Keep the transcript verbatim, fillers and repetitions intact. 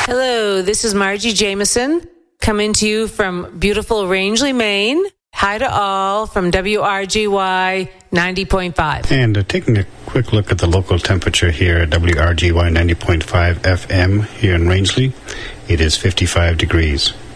Hello, this is Margie Jameson coming to you from beautiful Rangeley, Maine. Hi to all from W R G Y ninety point five. And uh, taking a quick look at the local temperature here at W R G Y ninety point five F M here in Rangeley, it is fifty-five degrees.